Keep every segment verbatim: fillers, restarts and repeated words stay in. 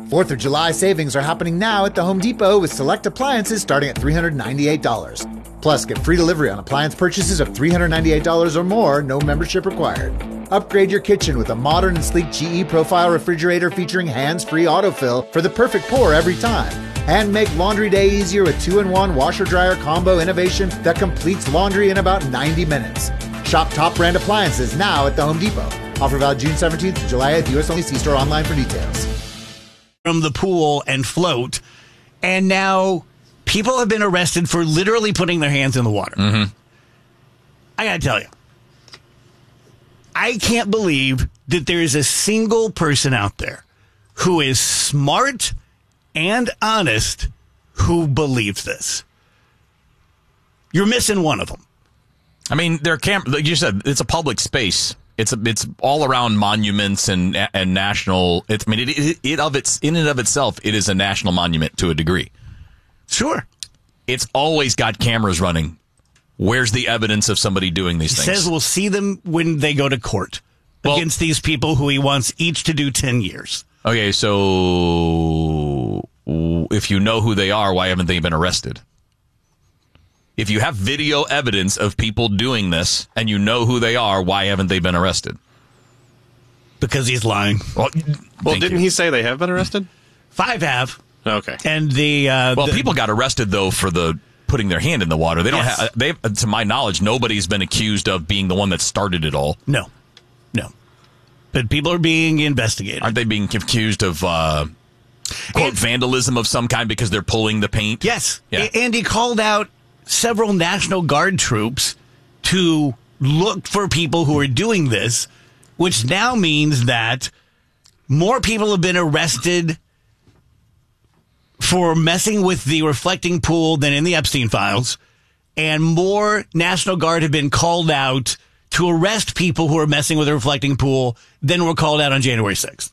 fourth of July savings are happening now at the Home Depot with select appliances starting at three hundred ninety-eight dollars. Plus, get free delivery on appliance purchases of three hundred ninety-eight dollars or more, no membership required. Upgrade your kitchen with a modern and sleek G E Profile refrigerator featuring hands-free autofill for the perfect pour every time. And make laundry day easier with two in one washer-dryer combo innovation that completes laundry in about ninety minutes. Shop top brand appliances now at the Home Depot. Offer valid June seventeenth to July eighth. U S only. See store online for details. From the pool and float, and now people have been arrested for literally putting their hands in the water. Mm-hmm. I gotta tell you, I can't believe that there is a single person out there who is smart and honest who believes this. You're missing one of them. I mean, they're cam- like you said, it's a public space. It's a, it's all around monuments and and national. It's, I mean, it, it, it of its in and of itself, it is a national monument to a degree. Sure, it's always got cameras running. Where's the evidence of somebody doing these he things? He says we'll see them when they go to court well, against these people who he wants each to do ten years. Okay, so if you know who they are, why haven't they been arrested? If you have video evidence of people doing this and you know who they are, why haven't they been arrested? Because he's lying. Well, well didn't you. he say they have been arrested? Five have. Okay. And the uh, well, the, people got arrested though for the putting their hand in the water. They don't yes. have. They, to my knowledge, nobody's been accused of being the one that started it all. No, no. But people are being investigated. Aren't they being accused of uh, quote and, vandalism of some kind because they're pulling the paint? Yes. Yeah. And he called out several National Guard troops to look for people who are doing this, which now means that more people have been arrested for messing with the reflecting pool than in the Epstein files, and more National Guard have been called out to arrest people who are messing with the reflecting pool than were called out on January sixth.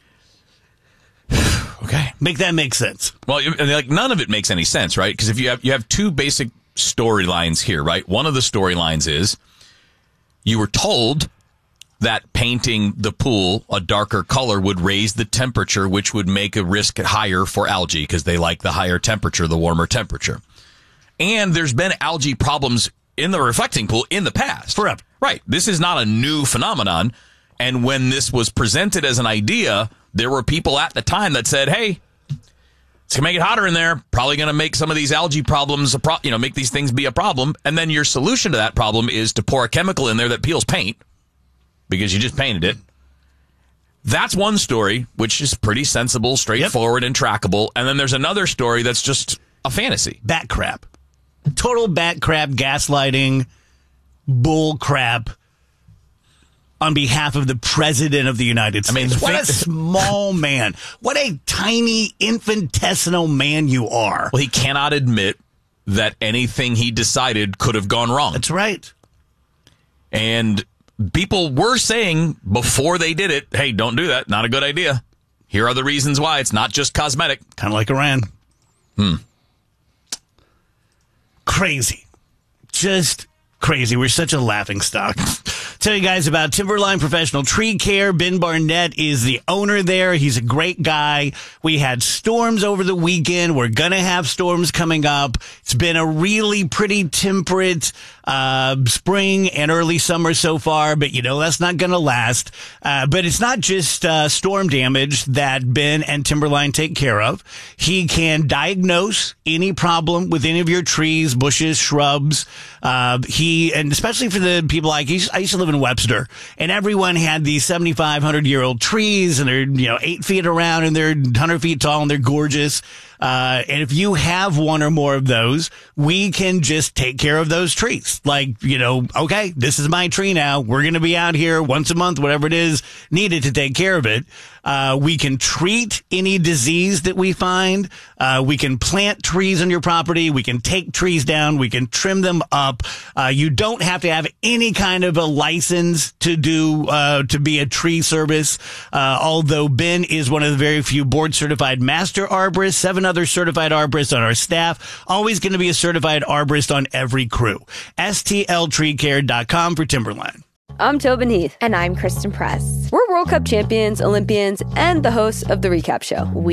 Okay. Make that make sense. Well, like none of it makes any sense, right? Because if you have you have two basic storylines here, right? One of the storylines is you were told that painting the pool a darker color would raise the temperature, which would make a risk higher for algae because they like the higher temperature, the warmer temperature. And there's been algae problems in the reflecting pool in the past. Forever. Right. This is not a new phenomenon. And when this was presented as an idea, there were people at the time that said, hey, it's going to make it hotter in there. Probably going to make some of these algae problems, a pro- you know, make these things be a problem. And then your solution to that problem is to pour a chemical in there that peels paint because you just painted it. That's one story, which is pretty sensible, straightforward, yep. and trackable. And then there's another story that's just a fantasy. Bat crap. Total bat crap, gaslighting, bull crap on behalf of the President of the United States. I mean, what a small man. What a tiny, infinitesimal man you are. Well, he cannot admit that anything he decided could have gone wrong. That's right. And people were saying before they did it, hey, don't do that. Not a good idea. Here are the reasons why. It's not just cosmetic. Kind of like Iran. Hmm. Crazy. Just crazy. We're such a laughing stock. Tell you guys about Timberline Professional Tree Care. Ben Barnett is the owner there. He's a great guy. We had storms over the weekend. We're going to have storms coming up. It's been a really pretty temperate uh spring and early summer so far, but you know, that's not going to last. Uh but it's not just uh storm damage that Ben and Timberline take care of. He can diagnose any problem with any of your trees, bushes, shrubs. Uh he, and especially for the people like, I used to live in Webster, and everyone had these seventy-five hundred year old trees, and they're, you know, eight feet around, and they're one hundred feet tall, and they're gorgeous. Uh, and if you have one or more of those, we can just take care of those trees. Like, you know, okay, this is my tree now. We're going to be out here once a month, whatever it is needed to take care of it. Uh, we can treat any disease that we find. Uh, we can plant trees on your property. We can take trees down. We can trim them up. Uh, you don't have to have any kind of a license to do, uh, to be a tree service. Uh, although Ben is one of the very few board certified master arborists, seven other certified arborists on our staff, always going to be a certified arborist on every crew. S T L tree care dot com for Timberline. I'm Tobin Heath. And I'm Kristen Press. We're World Cup champions, Olympians, and the hosts of The Recap Show. We